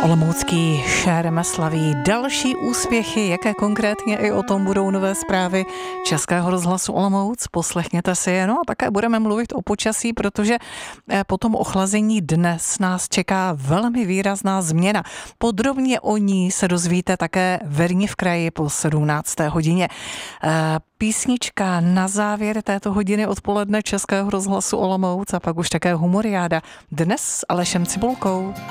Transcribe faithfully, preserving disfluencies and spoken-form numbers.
Olomoucký šerm slaví další úspěchy, jaké konkrétně, i o tom budou nové zprávy Českého rozhlasu Olomouc. Poslechněte si je, no a také budeme mluvit o počasí, protože po tom ochlazení dnes nás čeká velmi výrazná změna. Podrobně o ní se dozvíte také ve Rni v kraji po sedmnácté hodině. Písnička na závěr této hodiny odpoledne Českého rozhlasu Olomouc a pak už také humoriáda. Dnes s Alešem Cibulkou.